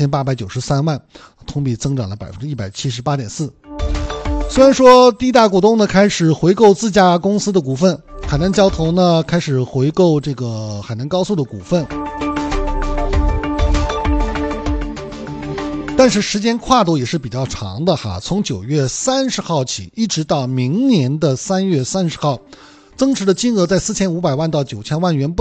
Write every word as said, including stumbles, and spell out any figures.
千八百九十三万，同比增长了 百分之一百七十八点四。虽然说第一大股东呢开始回购自家公司的股份，海南交投呢开始回购这个海南高速的股份，但是时间跨度也是比较长的哈，从九月三十号起一直到明年的三月三十号，增持的金额在四千五百万到九千万元不